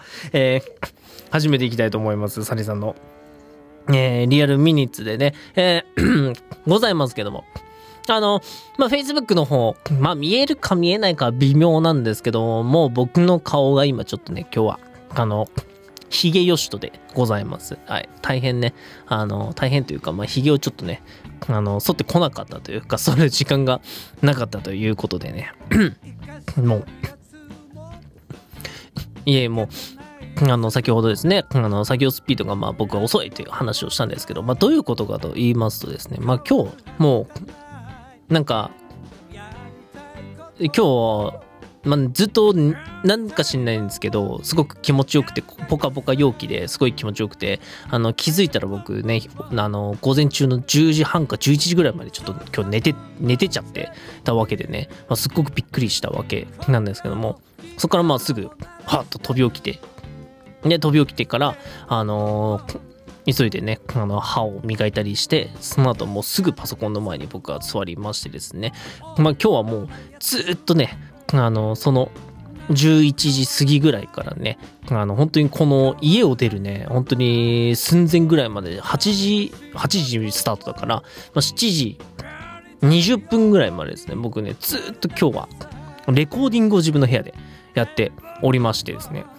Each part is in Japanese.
始めていきたいと思います。サリさんの、リアルミニッツでね、ございますけども。Facebook の方、見えるか見えないか微妙なんですけども、僕の顔が今ちょっとね、今日は、ひげよしとでございます。はい。大変ね、大変というか、ひげをちょっとね、剃ってこなかったというか、それ時間がなかったということでね、もう、先ほどですね、作業スピードが僕は遅いという話をしたんですけど、どういうことかと言いますとですね、今日、もう、なんか、今日、ずっとなんか知んないんですけど、すごく気持ちよくて、ポカポカ陽気ですごい気持ちよくて、気づいたら僕ね、午前中の10時半か11時ぐらいまでちょっと今日寝てちゃってたわけでね、すっごくびっくりしたわけなんですけども、そこからすぐ、はっと飛び起きて、で、飛び起きてから、急いでね、歯を磨いたりして、その後もうすぐパソコンの前に僕は座りましてですね、今日はもうずっとね、その11時過ぎぐらいからね、本当にこの家を出るね、本当に寸前ぐらいまで8時スタートだから、7時20分ぐらいまでですね、僕ね、ずっと今日はレコーディングを自分の部屋でやっておりましてですね、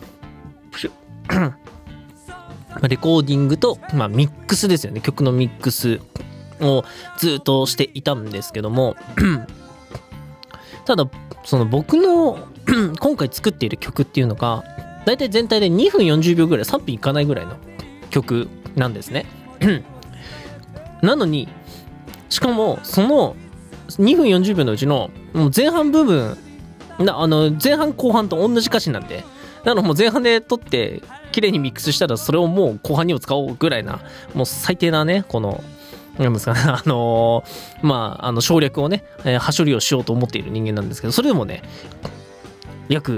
レコーディングと、ミックスですよね、曲のミックスをずっとしていたんですけどもただその僕の今回作っている曲っていうのがだいたい全体で2分40秒ぐらい、3分いかないぐらいの曲なんですねなのにしかもその2分40秒のうちのもう前半部分前半後半と同じ歌詞なんで、もう前半で撮って綺麗にミックスしたらそれをもう後半にも使おうぐらいな、もう最低なね、このなんですかね、省略をね、端処理をしようと思っている人間なんですけど、それでもね、約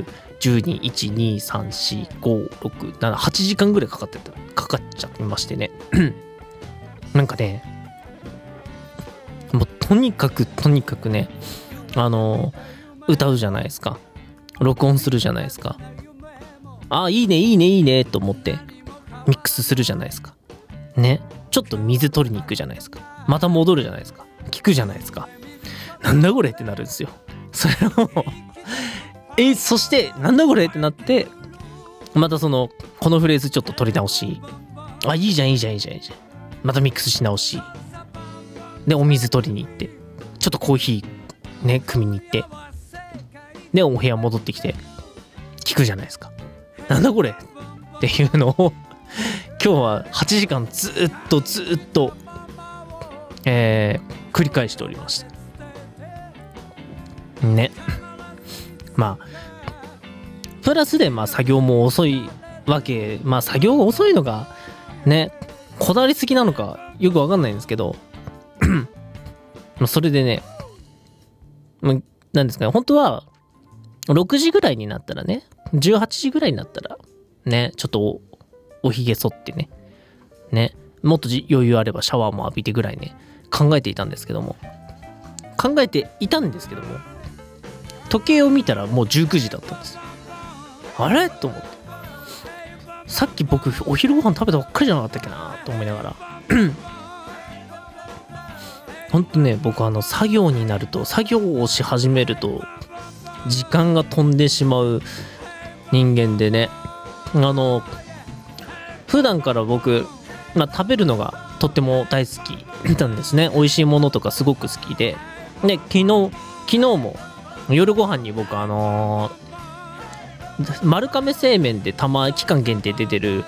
12、1、2、3、4、5、6、7、8時間ぐらいかかっちゃいましてね。なんかね、もうとにかくね、歌うじゃないですか。録音するじゃないですか。いいねと思ってミックスするじゃないですか。ね。ちょっと水取りに行くじゃないですか。また戻るじゃないですか。聞くじゃないですか。なんだこれってなるんですよ。それをそしてなんだこれってなって、またこのフレーズちょっと取り直し、いいじゃん。またミックスし直し。で、お水取りに行って、ちょっとコーヒーね、汲みに行って、で、お部屋戻ってきて、聞くじゃないですか。なんだこれっていうのを、今日は8時間ずっと、繰り返しておりました。ね。プラスで作業も遅いわけ、作業が遅いのがね、こだわりすぎなのかよくわかんないんですけどそれでね、なんですかね、本当は6時ぐらいになったらね、18時ぐらいになったらね、ちょっとおひげ剃ってね、もっと余裕あればシャワーも浴びてぐらいね、考えていたんですけども、時計を見たらもう19時だったんですよ。あれと思って、さっき僕お昼ご飯食べたばっかりじゃなかったっけなと思いながらほんとね、僕作業をし始めると時間が飛んでしまう人間でね、普段から僕、食べるのがとっても大好きなんですね。美味しいものとかすごく好きで、昨日も夜ご飯に僕丸亀製麺で期間限定出てる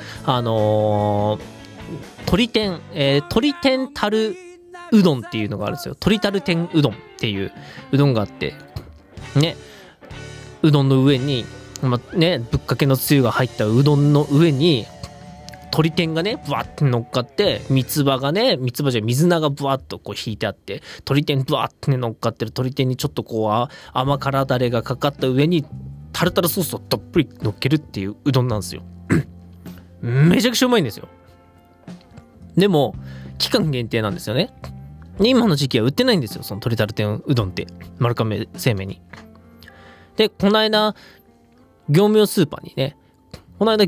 鶏天たるうどんっていうのがあるんですよ。鶏たる天うどんっていううどんがあってね、うどんの上にぶっかけのつゆが入ったうどんの上に鶏天がねブワッて乗っかって、水菜がブワッと引いてあって、鶏天ブワッて乗っかってる鶏天にちょっと甘辛だれがかかった上にタルタルソースをたっぷり乗っけるっていううどんなんですよめちゃくちゃうまいんですよ。でも期間限定なんですよね。今の時期は売ってないんですよ、その鶏たる天うどんって、丸亀製麺に。で、この間業務用スーパーにね、